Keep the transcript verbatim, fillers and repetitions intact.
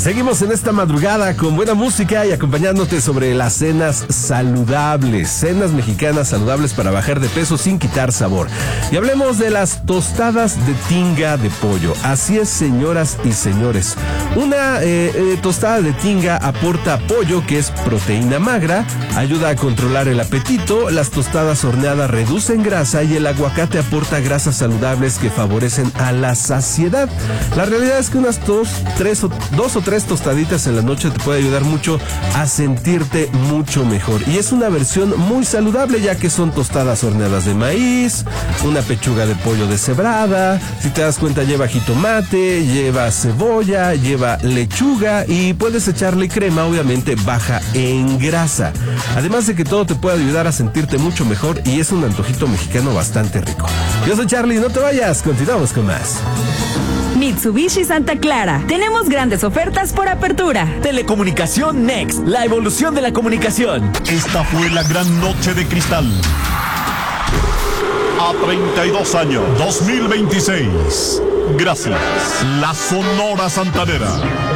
Seguimos en esta madrugada con buena música y acompañándote sobre las cenas saludables, cenas mexicanas saludables para bajar de peso sin quitar sabor. Y hablemos de las tostadas de tinga de pollo. Así es, señoras y señores. Una eh, eh, tostada de tinga aporta pollo, que es proteína magra, ayuda a controlar el apetito, las tostadas horneadas reducen grasa y el aguacate aporta grasas saludables que favorecen a la saciedad. La realidad es que unas dos, tres o dos o tres tres tostaditas en la noche te puede ayudar mucho a sentirte mucho mejor. Y es una versión muy saludable, ya que son tostadas horneadas de maíz, una pechuga de pollo deshebrada, si te das cuenta lleva jitomate, lleva cebolla, lleva lechuga y puedes echarle crema, obviamente baja en grasa. Además de que todo te puede ayudar a sentirte mucho mejor y es un antojito mexicano bastante rico. Yo soy Charlie, no te vayas, continuamos con más. Mitsubishi Santa Clara. Tenemos grandes ofertas por apertura. Telecomunicación Next, la evolución de la comunicación. Esta fue la gran noche de cristal. A treinta y dos años, dos mil veintiséis. Gracias. La Sonora Santanera.